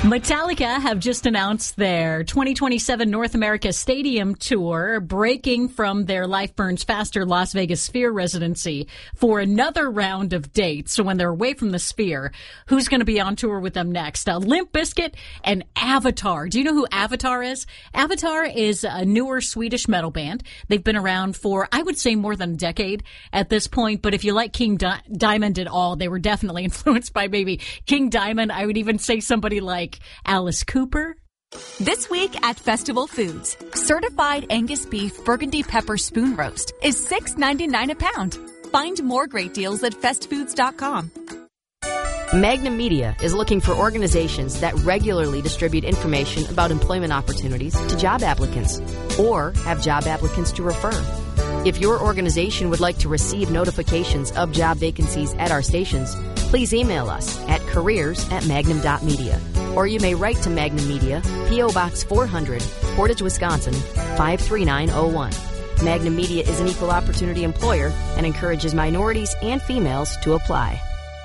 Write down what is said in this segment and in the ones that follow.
Metallica have just announced their 2027 North America Stadium Tour, breaking from their Life Burns Faster Las Vegas Sphere residency for another round of dates. So when they're away from the Sphere, who's going to be on tour with them next? Limp Bizkit and Avatar. Do you know who Avatar is? Avatar is a newer Swedish metal band. They've been around for, I would say, more than a decade at this point. But if you like King Diamond at all, they were definitely influenced by maybe King Diamond. I would even say somebody like Alice Cooper. This week at Festival Foods, certified Angus beef burgundy pepper spoon roast is $6.99 a pound. Find more great deals at festfoods.com. Magnum Media is looking for organizations that regularly distribute information about employment opportunities to job applicants or have job applicants to refer. If your organization would like to receive notifications of job vacancies at our stations, please email us at careers@magnum.media. Or you may write to Magnum Media, P.O. Box 400, Portage, Wisconsin, 53901. Magnum Media is an equal opportunity employer and encourages minorities and females to apply.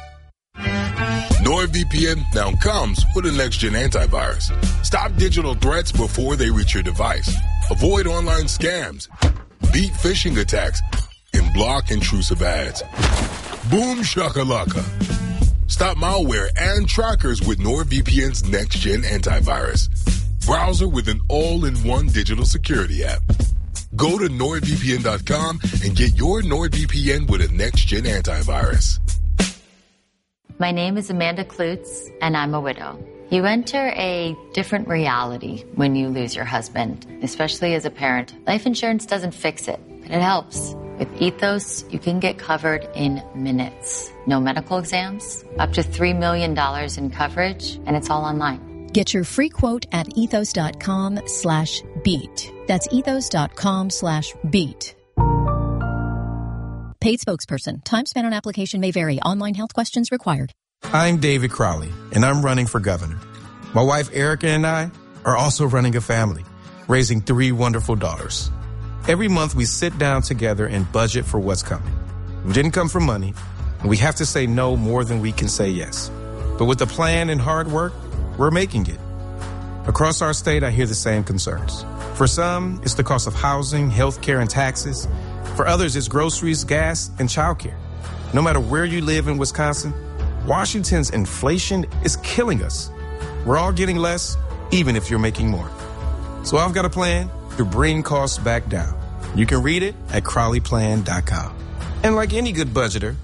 NordVPN now comes with a next-gen antivirus. Stop digital threats before they reach your device. Avoid online scams. Beat phishing attacks. And block intrusive ads. Boom shakalaka. Stop malware and trackers with NordVPN's next-gen antivirus. Browser with an all-in-one digital security app. Go to NordVPN.com and get your NordVPN with a next-gen antivirus. My name is Amanda Klutz, and I'm a widow. You enter a different reality when you lose your husband, especially as a parent. Life insurance doesn't fix it, but it helps. With Ethos, you can get covered in minutes. No medical exams, up to $3 million in coverage, and it's all online. Get your free quote at ethos.com/beat. That's ethos.com/beat. Paid spokesperson. Time spent on application may vary. Online health questions required. I'm David Crowley, and I'm running for governor. My wife Erica and I are also running a family, raising 3 wonderful daughters. Every month we sit down together and budget for what's coming. We didn't come for money, and we have to say no more than we can say yes. But with a plan and hard work, we're making it. Across our state, I hear the same concerns. For some, it's the cost of housing, health care, and taxes. For others, it's groceries, gas, and childcare. No matter where you live in Wisconsin, Washington's inflation is killing us. We're all getting less, even if you're making more. So I've got a plan to bring costs back down. You can read it at CrowleyPlan.com. And like any good budgeter,